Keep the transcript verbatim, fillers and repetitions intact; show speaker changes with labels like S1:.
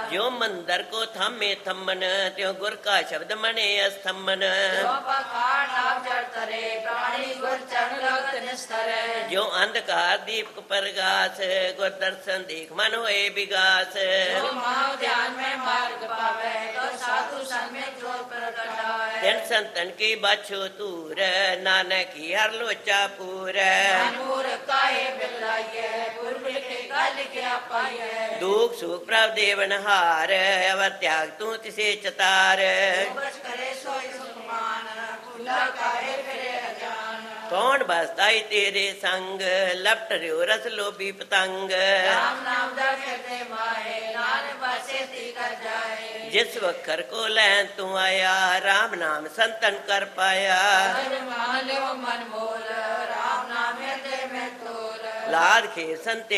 S1: ਜੋ ਮੰਦਰ ਕੋ ਥਾਮੇ ਥੰਮਨ ਤਿਉ ਗੁਰ ਕਾ ਸ਼ਬਦ ਮਣੇ ਅਸਥੰਮਨ ਜੋ ਅੰਧਕਾਰ ਦੀਪਕ ਪ੍ਰਗਾਸ ਗੁਰ ਦਰਸ਼ਨ ਦੇਖ ਮਨ ਹੋਏ ਵਿਗਾਸ ਤਿਨ ਸੰਤਨ ਕੀ ਬਾਛੋ ਤੂਰ ਨਾਨਕੀ ਹਰ ਲੋਚਾ ਪੂਰ ਦੁਖ ਸੁਖ ਪ੍ਰਭ ਦੇਵਨ ਹਾਰ ਅਵਰ ਤਿਆਗ ਤੂੰ ਤਿਸੇ ਚਤਾਰ ਕੌਣ ਬਸਤਾਈ ਤੇਰੇ ਸੰਗ ਲਪਟ ਰਿਓ ਰਸ ਲੋਭੀ ਪਤੰਗ ਜਿਸ ਵਖਰ ਕੋ ਲੈਣ ਤੂੰ ਆਇਆ ਰਾਮ ਨਾਮ ਸੰਤਨ ਕਰ ਪਾਇਆ ਲਾਦ ਖੇ ਸੰਤੇ